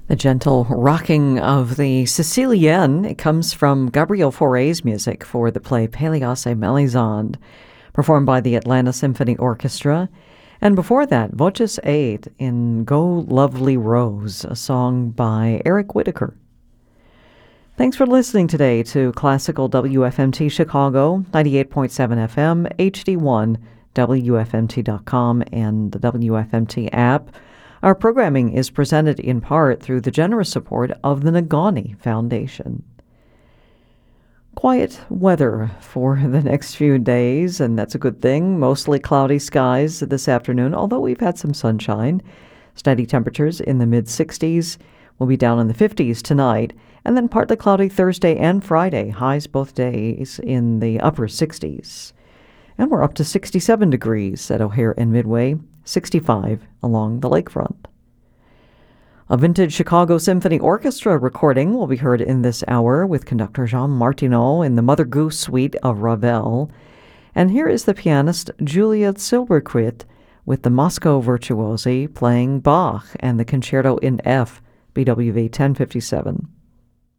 The gentle rocking of the Sicilienne, it comes from Gabriel Fauré's music for the play Pelléas et Mélisande, performed by the Atlanta Symphony Orchestra. And before that, Voces 8 in Go Lovely Rose, a song by Eric Whitacre. Thanks for listening today to Classical WFMT Chicago, 98.7 FM, HD1, WFMT.com, and the WFMT app. Our programming is presented in part through the generous support of the Nagani Foundation. Quiet weather for the next few days, and that's a good thing. Mostly cloudy skies this afternoon, although we've had some sunshine. Steady temperatures in the mid-60s. We'll be down in the 50s tonight, and then partly cloudy Thursday and Friday. Highs both days in the upper 60s. And we're up to 67 degrees at O'Hare and Midway, 65 along the lakefront. A vintage Chicago Symphony Orchestra recording will be heard in this hour with conductor Jean Martineau in the Mother Goose suite of Ravel. And here is the pianist Julia Silberquist with the Moscow Virtuosi playing Bach and the Concerto in F, BWV 1057.